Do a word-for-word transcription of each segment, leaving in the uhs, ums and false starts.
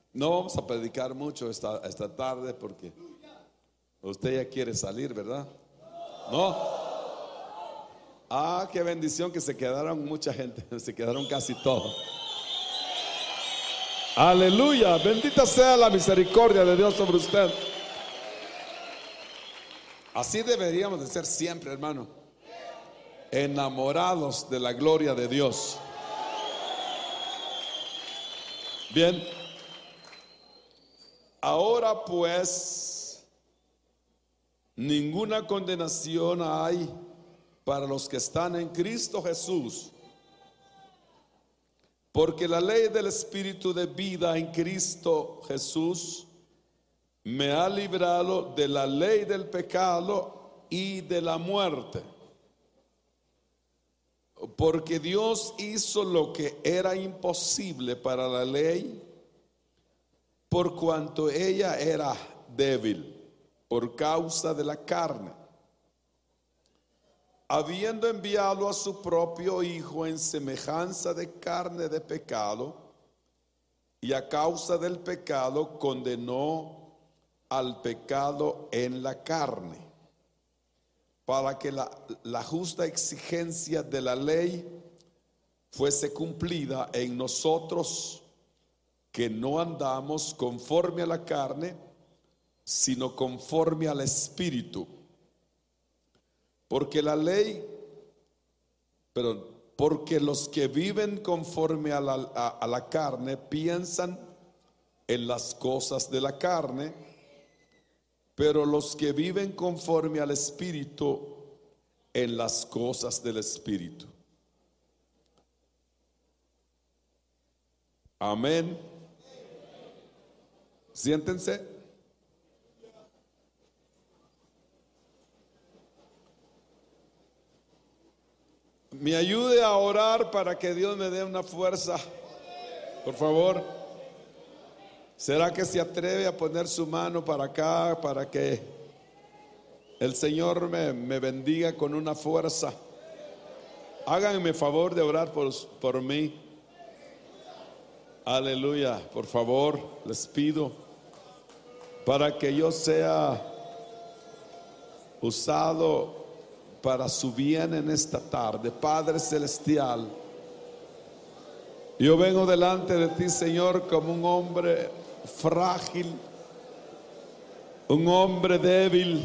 No vamos a predicar mucho esta, esta tarde porque usted ya quiere salir, ¿verdad? ¿No? Ah, qué bendición que se quedaron mucha gente, se quedaron casi todos. Aleluya, bendita sea la misericordia de Dios sobre usted. Así deberíamos de ser siempre, hermano, enamorados de la gloria de Dios. Bien, ahora pues ninguna condenación hay para los que están en Cristo Jesús, porque la ley del Espíritu de vida en Cristo Jesús me ha librado de la ley del pecado y de la muerte. Porque Dios hizo lo que era imposible para la ley, por cuanto ella era débil por causa de la carne, habiendo enviado a su propio Hijo en semejanza de carne de pecado, y a causa del pecado condenó al pecado en la carne, para que la, la justa exigencia de la ley fuese cumplida en nosotros, que no andamos conforme a la carne, sino conforme al Espíritu. Porque la ley, perdón, porque los que viven conforme a la, a, a la carne piensan en las cosas de la carne, pero los que viven conforme al Espíritu en las cosas del Espíritu. Amén. Siéntense. Me ayude a orar para que Dios me dé una fuerza, por favor. ¿Será que se atreve a poner su mano para acá para que el Señor me, me bendiga con una fuerza? Háganme favor de orar por, por mí. Aleluya, por favor, les pido, para que yo sea usado para su bien en esta tarde. Padre celestial, yo vengo delante de ti, Señor, como un hombre frágil, un hombre débil,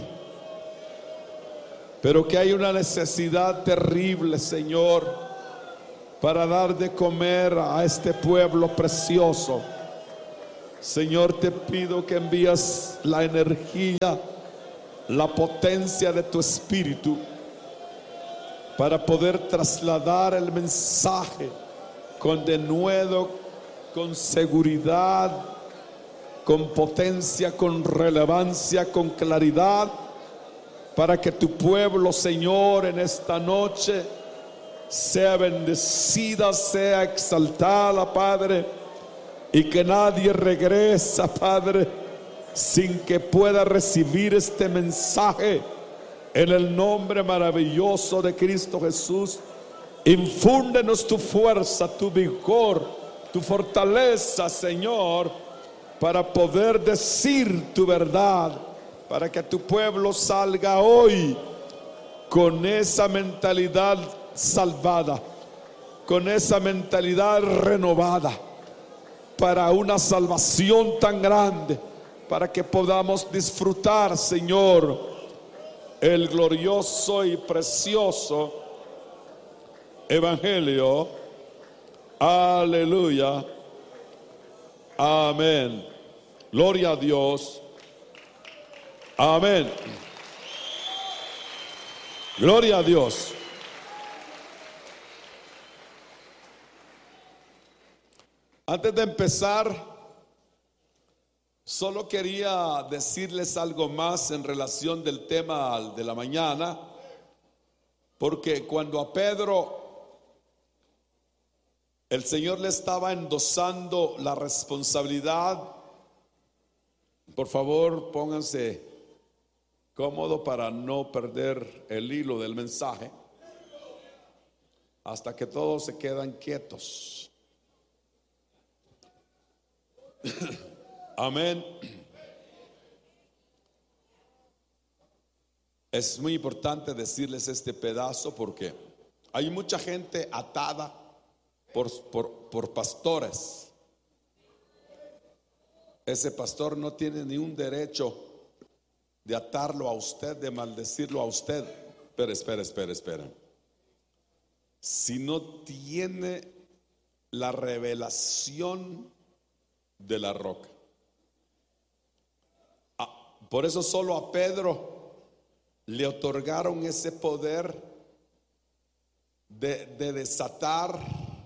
pero que hay una necesidad terrible, Señor, para dar de comer a este pueblo precioso. Señor, te pido que envíes la energía, la potencia de tu Espíritu para poder trasladar el mensaje con denuedo, con seguridad, con potencia, con relevancia, con claridad, para que tu pueblo, Señor, en esta noche sea bendecida, sea exaltada, Padre, y que nadie regresa, Padre, sin que pueda recibir este mensaje. En el nombre maravilloso de Cristo Jesús, infúndenos tu fuerza, tu vigor, tu fortaleza, Señor, para poder decir tu verdad, para que tu pueblo salga hoy con esa mentalidad salvada, con esa mentalidad renovada, para una salvación tan grande, para que podamos disfrutar, Señor, el glorioso y precioso evangelio. Aleluya. Amén. Gloria a Dios. Amén. Gloria a Dios. Antes de empezar, solo quería decirles algo más en relación del tema de la mañana, porque cuando a Pedro el Señor le estaba endosando la responsabilidad, por favor pónganse cómodo para no perder el hilo del mensaje, hasta que todos se quedan quietos. Amén. Es muy importante decirles este pedazo porque hay mucha gente atada por, por, por pastores. Ese pastor no tiene ni un derecho de atarlo a usted, de maldecirlo a usted. Pero espera, espera, espera. Si no tiene la revelación de la roca. Ah, por eso solo a Pedro le otorgaron ese poder de, de desatar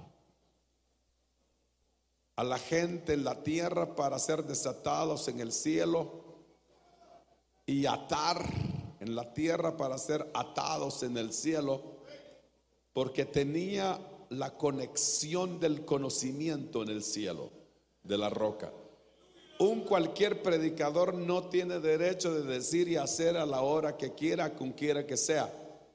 a la gente en la tierra para ser desatados en el cielo, y atar en la tierra para ser atados en el cielo, porque tenía la conexión del conocimiento en el cielo, de la roca. Un cualquier predicador no tiene derecho de decir y hacer a la hora que quiera, con quiera que sea.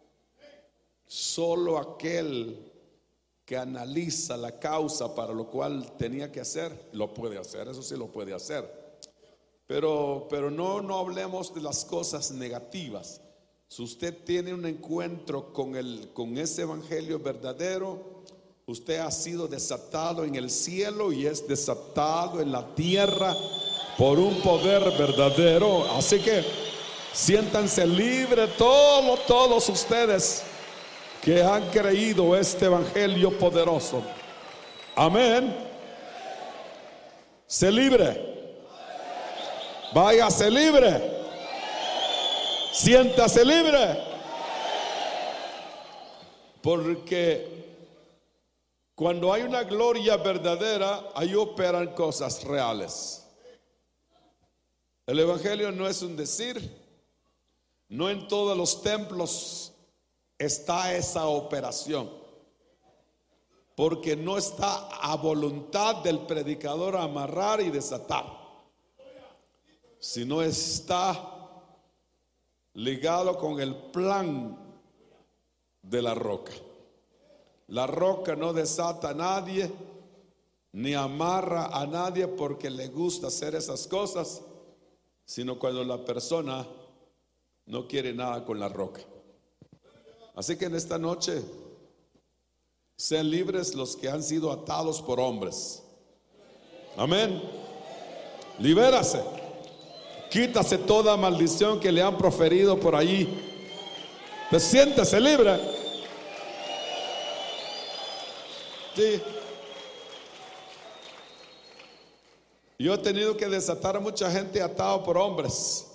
Solo aquel que analiza la causa para lo cual tenía que hacer, lo puede hacer, eso sí lo puede hacer. Pero, pero no, no hablemos de las cosas negativas. Si usted tiene un encuentro con, el, con ese evangelio verdadero, usted ha sido desatado en el cielo y es desatado en la tierra por un poder verdadero. Así que siéntanse libres todos, todos ustedes que han creído este evangelio poderoso. Amén. Se libre. Váyase libre. Siéntase libre. Porque cuando hay una gloria verdadera, ahí operan cosas reales. El evangelio no es un decir. No en todos los templos está esa operación, porque no está a voluntad del predicador amarrar y desatar, sino está ligado con el plan de la roca. La roca no desata a nadie ni amarra a nadie porque le gusta hacer esas cosas, sino cuando la persona no quiere nada con la roca. Así que en esta noche sean libres los que han sido atados por hombres. Amén. Libérase. Quítase toda maldición que le han proferido por allí. Pues siéntase libre. Sí. Yo he tenido que desatar a mucha gente atado por hombres.